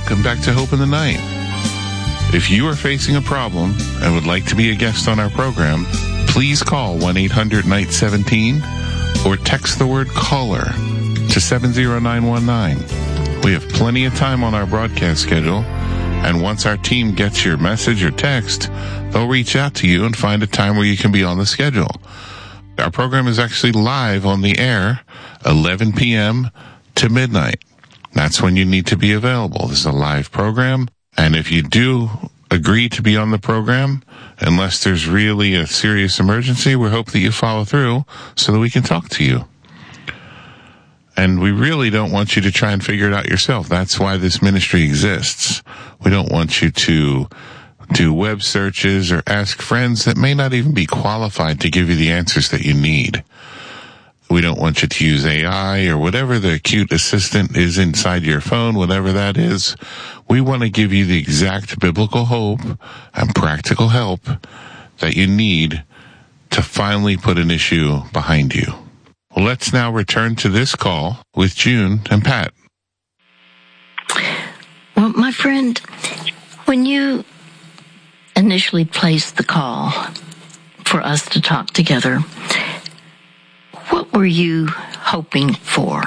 welcome back to Hope in the Night. If you are facing a problem and would like to be a guest on our program, please call 1-800-NIGHT-17 or text the word caller to 70919. We have plenty of time on our broadcast schedule, and once our team gets your message or text, they'll reach out to you and find a time where you can be on the schedule. Our program is actually live on the air, 11 p.m. to midnight. That's when you need to be available. This is a live program, and if you do agree to be on the program, unless there's really a serious emergency, we hope that you follow through so that we can talk to you. And we really don't want you to try and figure it out yourself. That's why this ministry exists. We don't want you to do web searches or ask friends that may not even be qualified to give you the answers that you need. We don't want you to use AI or whatever the cute assistant is inside your phone, whatever that is. We want to give you the exact biblical hope and practical help that you need to finally put an issue behind you. Well, let's now return to this call with June and Pat. Well, my friend, when you initially placed the call for us to talk together, what were you hoping for?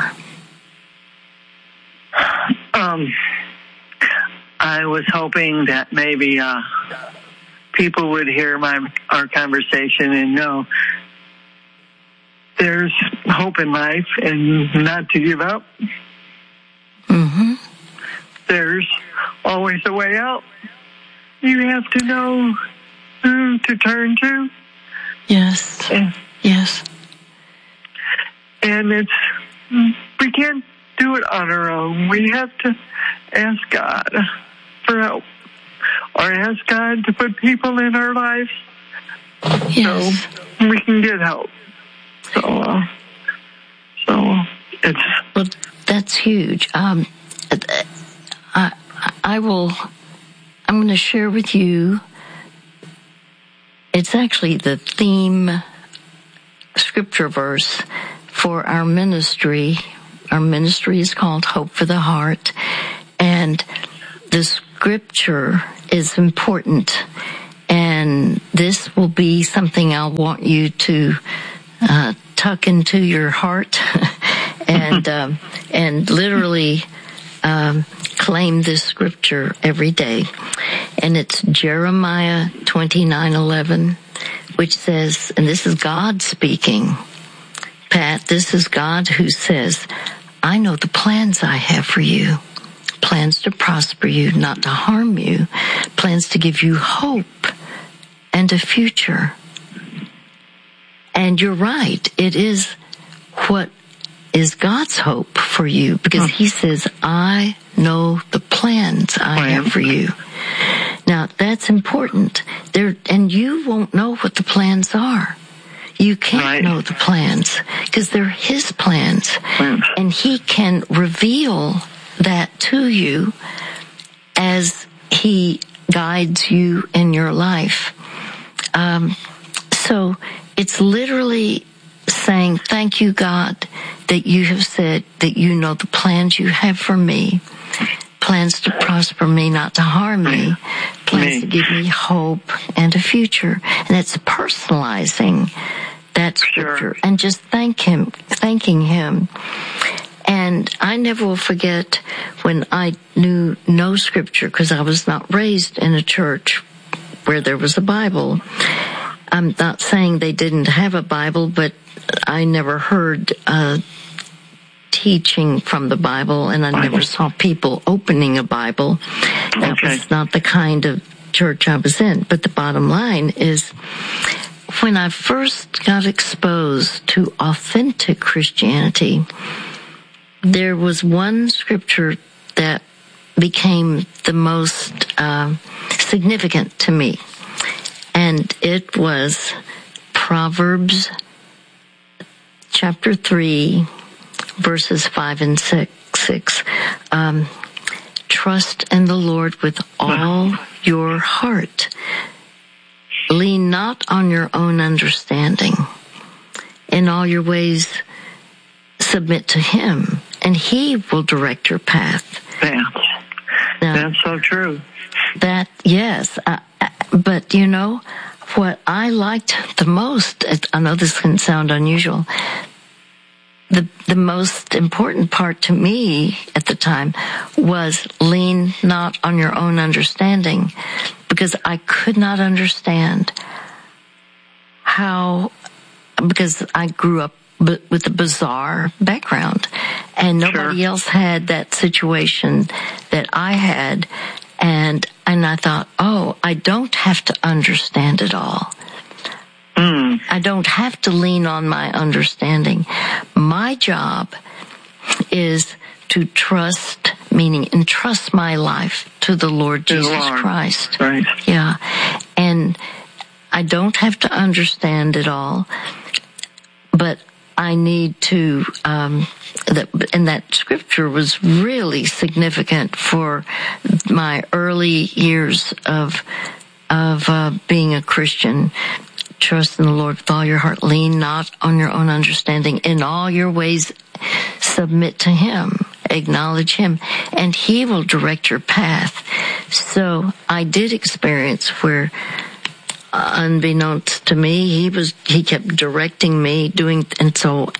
I was hoping that maybe people would hear our conversation and know there's hope in life and not to give up. Mm-hmm. There's always a way out. You have to know who to turn to. Yes. Yes. And we can't do it on our own. We have to ask God for help, or ask God to put people in our lives yes. so we can get help. So it's... Well, that's huge. I'm going to share with you, it's actually the theme scripture verse for our ministry. Our ministry is called Hope for the Heart, and the scripture is important, and this will be something I want you to tuck into your heart and literally claim this scripture every day. And it's Jeremiah 29:11, which says, and this is God speaking, Pat, this is God who says, I know the plans I have for you, plans to prosper you, not to harm you, plans to give you hope and a future. And you're right, it is what is God's hope for you, because he says, I know the plans I have for you. Now, that's important. And you won't know what the plans are. You can't know the plans because they're his plans. And he can reveal that to you as he guides you in your life. So it's literally saying, thank you, God, that you have said that you know the plans you have for me. Plans to prosper me, not to harm me. Plans to give me hope and a future. And it's personalizing that scripture and just thanking him. And I never will forget when I knew no scripture, because I was not raised in a church where there was a Bible. I'm not saying they didn't have a Bible, but I never heard teaching from the Bible, and I never saw people opening a Bible. That was not the kind of church I was in. But the bottom line is, when I first got exposed to authentic Christianity, there was one scripture that became the most significant to me, and it was Proverbs chapter 3, verses 5 and 6. Trust in the Lord with all your heart. Lean not on your own understanding. In all your ways, submit to him, and he will direct your path. Yeah. Now, That's so true. Yes. But, what I liked the most, I know this can sound unusual, the most important part to me at the time was lean not on your own understanding, because I could not understand because I grew up with a bizarre background, and nobody else had that situation that I had, and I thought, I don't have to understand it all. I don't have to lean on my understanding. My job is to entrust my life to the Lord Jesus Christ. Right. Yeah. And I don't have to understand it all, but I need to, and that scripture was really significant for my early years of being a Christian. Trust in the Lord with all your heart. Lean not on your own understanding. In all your ways, submit to Him. Acknowledge Him, and He will direct your path. So I did experience where, unbeknownst to me, He kept directing me, and so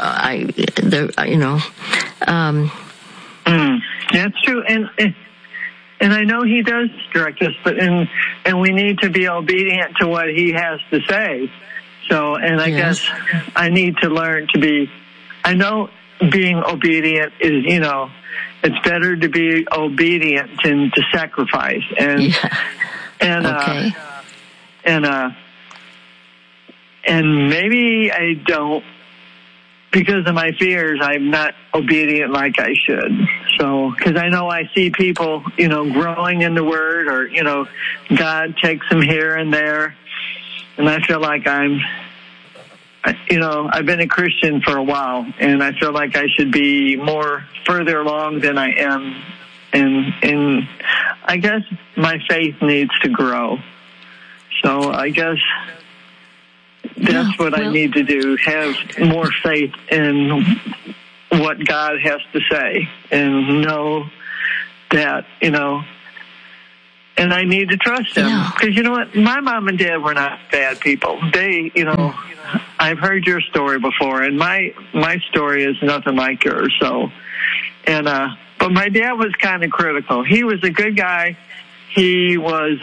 That's true, and I know He does direct us, and we need to be obedient to what He has to say. So, and I guess I need to learn to be. I know being obedient is, it's better to be obedient than to sacrifice, and maybe I don't. Because of my fears, I'm not obedient like I should. So, because I know I see people, growing in the Word, or, God takes them here and there. And I feel like I've been a Christian for a while, and I feel like I should be further along than I am. And I guess my faith needs to grow. So I guess that's what I need to do, have more faith in what God has to say, and know that, and I need to trust Him. Because you know what? My mom and dad were not bad people. They, I've heard your story before, and my story is nothing like yours. So, but my dad was kind of critical. He was a good guy. He was,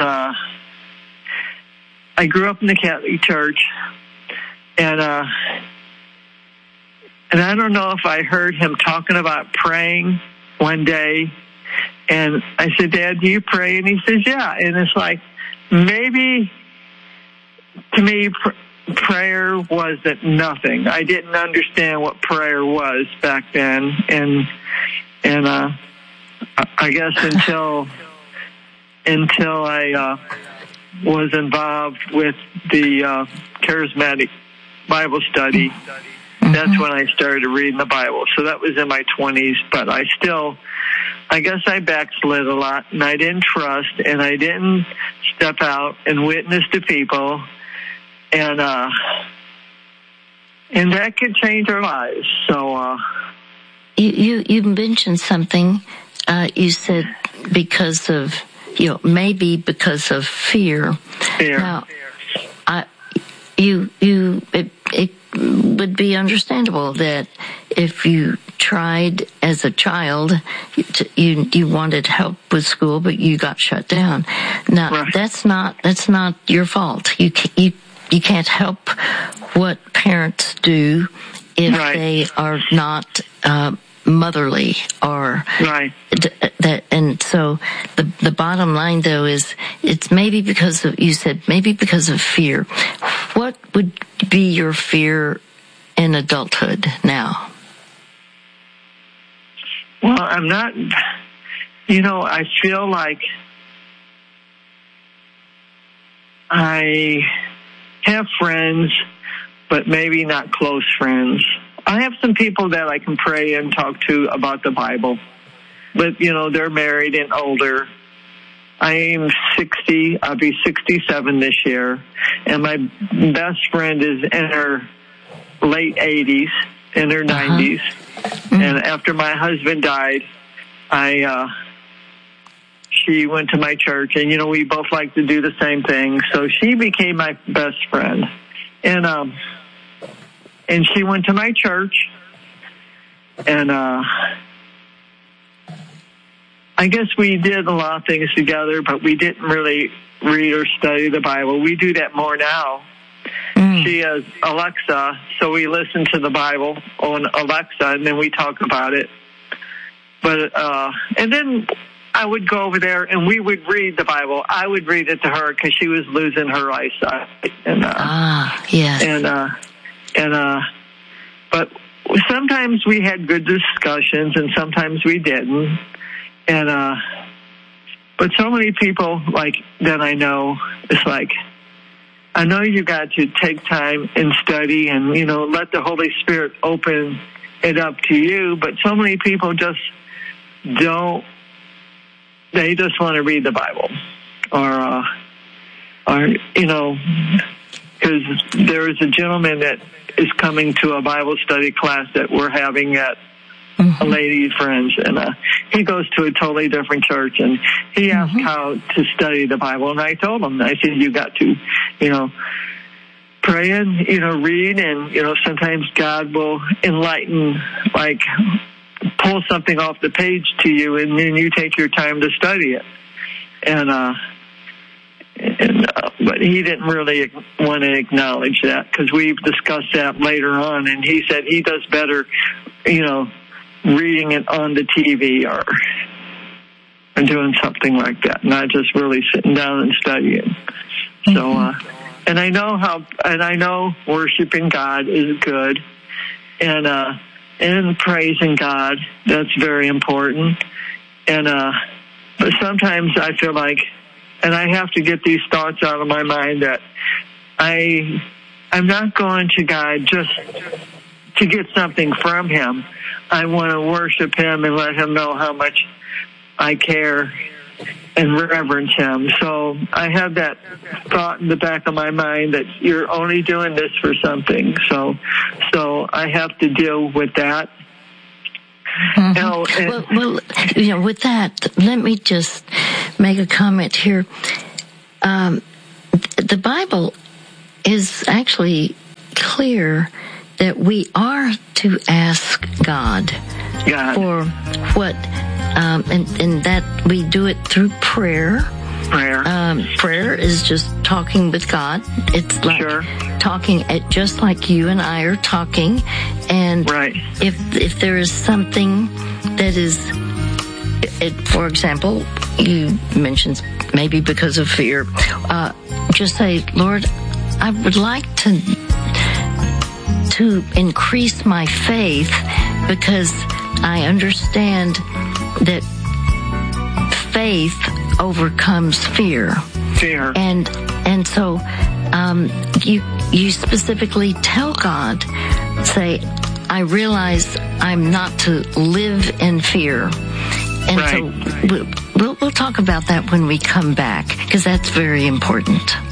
I grew up in the Catholic Church, and I don't know if I heard him talking about praying one day, and I said, Dad, do you pray? And he says, yeah. And it's like, maybe to me, prayer wasn't nothing. I didn't understand what prayer was back then, and I guess until I was involved with the charismatic Bible study, that's when I started reading the Bible. So that was in my 20s, but I guess I backslid a lot, and I didn't trust, and I didn't step out and witness to people, and that could change our lives. So you mentioned something. You said because of maybe because of fear. Now, it would be understandable that if you tried as a child, you wanted help with school, but you got shut down. Now, that's not your fault. You can't help what parents do if they are not motherly or that. And so the bottom line, though, is it's maybe because of, you said maybe because of fear. What would be your fear in adulthood now? Well, I'm not, I feel like I have friends, but maybe not close friends. I have some people that I can pray and talk to about the Bible, but, they're married and older. I am 60. I'll be 67 this year, and my best friend is in her late 80s, in her 90s. And after my husband died, she went to my church, and, we both like to do the same thing. So she became my best friend. And she went to my church, and I guess we did a lot of things together, but we didn't really read or study the Bible. We do that more now. She has Alexa, so we listen to the Bible on Alexa, and then we talk about it. But and then I would go over there, and we would read the Bible. I would read it to her because she was losing her eyesight. And, yes. But sometimes we had good discussions, and sometimes we didn't. And but so many people that I know, it's like, I know you got to take time and study and, let the Holy Spirit open it up to you. But so many people just don't. They just want to read the Bible, or because there is a gentleman that is coming to a Bible study class that we're having at a lady friend's, and he goes to a totally different church, and he asked how to study the Bible, and I told him, I said, you got to, pray and, read, and, sometimes God will enlighten, pull something off the page to you, and then you take your time to study it. But he didn't really want to acknowledge that, because we've discussed that later on, and he said he does better, reading it on the TV or doing something like that, not just really sitting down and studying. So, and I know worshiping God is good, and praising God, that's very important. And but sometimes I feel like, and I have to get these thoughts out of my mind, that I'm not going to God just to get something from Him. I want to worship Him and let Him know how much I care and reverence Him. So I have that thought in the back of my mind that you're only doing this for something. So I have to deal with that. With that, let me just make a comment here. The Bible is actually clear that we are to ask God for what, and that we do it through prayer. Prayer is just talking with God. It's like talking just like you and I are talking. And if there is something that is, for example, you mentioned maybe because of fear, just say, Lord, I would like to increase my faith, because I understand that faith overcomes fear. And so you specifically tell God, say, I realize I'm not to live in fear. And so we'll talk about that when we come back, because that's very important.